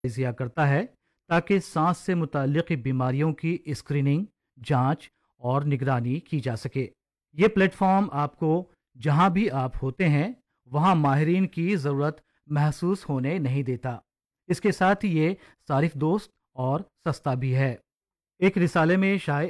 तजिया करता है ताकि सांस से मुताल्लिक़ बीमारियों की स्क्रीनिंग, जांच और निगरानी की जा सके। ये प्लेटफॉर्म आपको जहां भी आप होते हैं वहां माहिरीन की ज़रूरत महसूस होने नहीं देता। इसके साथ ही ये सारिफ दोस्त और सस्ता भी है। एक रिसाले में शाये